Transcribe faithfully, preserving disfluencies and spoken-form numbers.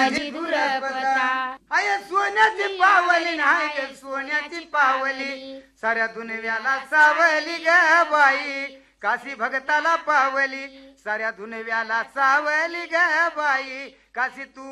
माझी दुर्पता आय सोन्याची पावली नाही सोन्याची पावली साऱ्या दुनियाला सावली ग बाई काशी भगताला पावली साऱ्या दुनियाला सावली ग बाई काशी तू